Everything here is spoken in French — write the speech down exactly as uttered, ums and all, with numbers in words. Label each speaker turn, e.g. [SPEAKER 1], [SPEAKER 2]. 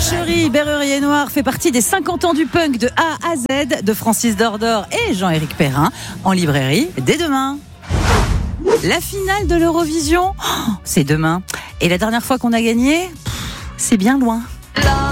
[SPEAKER 1] Supercherie, Berrurier Noir fait partie des cinquante ans du punk de A à Z de Francis Dordor et Jean-Éric Perrin en librairie dès demain. La finale de l'Eurovision, oh, c'est demain. Et la dernière fois qu'on a gagné, c'est bien loin.